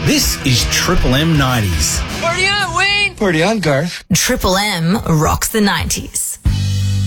This is Triple M 90s. Party on, Wayne! Party on, Garth. Triple M rocks the 90s.